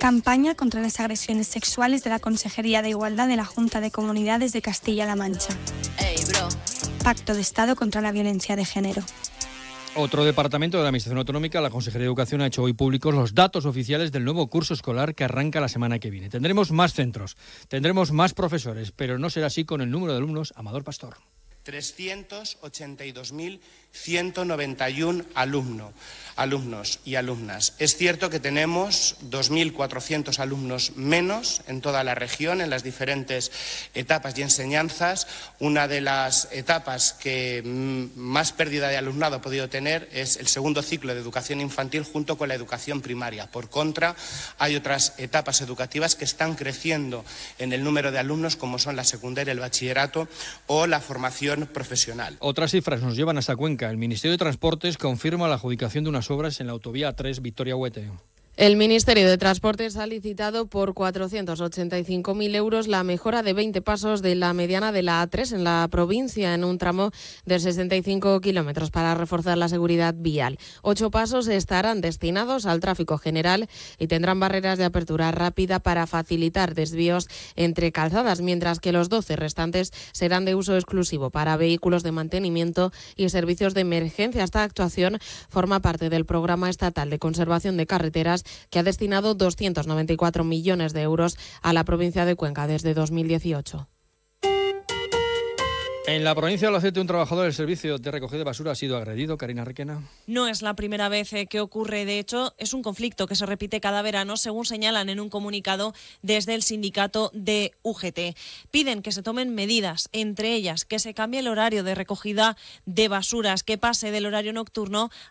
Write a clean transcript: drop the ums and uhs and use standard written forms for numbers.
Campaña contra las agresiones sexuales de la Consejería de Igualdad de la Junta de Comunidades de Castilla-La Mancha. Pacto de Estado contra la violencia de género. Otro departamento de la Administración Autonómica, la Consejería de Educación, ha hecho hoy públicos los datos oficiales del nuevo curso escolar que arranca la semana que viene. Tendremos más centros, tendremos más profesores, pero no será así con el número de alumnos. Amador Pastor. 382.191 alumnos y alumnas. Es cierto que tenemos 2.400 alumnos menos en toda la región, en las diferentes etapas y enseñanzas. Una de las etapas que más pérdida de alumnado ha podido tener es el segundo ciclo de educación infantil junto con la educación primaria. Por contra, hay otras etapas educativas que están creciendo en el número de alumnos, como son la secundaria, el bachillerato o la formación profesional. Otras cifras nos llevan hasta Cuenca. El Ministerio de Transportes confirma la adjudicación de unas obras en la autovía A3 Vitoria-Huete. El Ministerio de Transportes ha licitado por 485.000 euros la mejora de 20 pasos de la mediana de la A3 en la provincia, en un tramo de 65 kilómetros para reforzar la seguridad vial. 8 pasos estarán destinados al tráfico general y tendrán barreras de apertura rápida para facilitar desvíos entre calzadas, mientras que los 12 restantes serán de uso exclusivo para vehículos de mantenimiento y servicios de emergencia. Esta actuación forma parte del Programa Estatal de Conservación de Carreteras, que ha destinado 294 millones de euros a la provincia de Cuenca desde 2018. En la provincia de Albacete, un trabajador del servicio de recogida de basura ha sido agredido. Karina Requena. No es la primera vez que ocurre. De hecho, es un conflicto que se repite cada verano, según señalan en un comunicado desde el sindicato de UGT. Piden que se tomen medidas, entre ellas que se cambie el horario de recogida de basuras, que pase del horario nocturno